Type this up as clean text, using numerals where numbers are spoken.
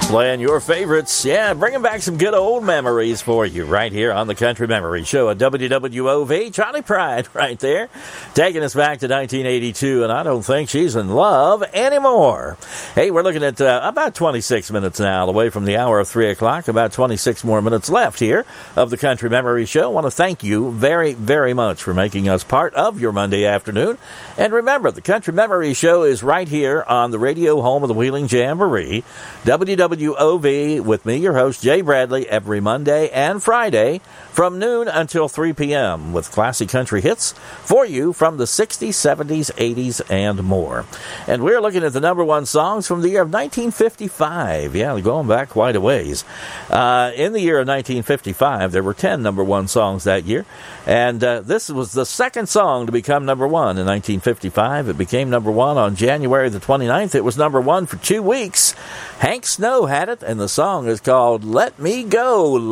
Playing your favorites. Yeah, bringing back some good old memories for you right here on the Country Memory Show at WWOV. Charlie Pride right there, taking us back to 1982, and I don't think she's in love anymore. Hey, we're looking at about 26 minutes now away from the hour of 3 o'clock, about 26 more minutes left here of the Country Memory Show. I want to thank you very, very much for making us part of your Monday afternoon. And remember, the Country Memory Show is right here on the radio home of the Wheeling Jamboree, WWOV, with me, your host, Jay Bradley, every Monday and Friday from noon until 3 p.m. with classic country hits for you from the 60s, 70s, 80s, and more. And we're looking at the number one songs from the year of 1955. Yeah, going back quite a ways. In the year of 1955, there were 10 number one songs that year. And this was the second song to become number one in 1955. It became number one on January the 29th. It was number one for 2 weeks. Hank Snow had it, and the song is called Let Me Go.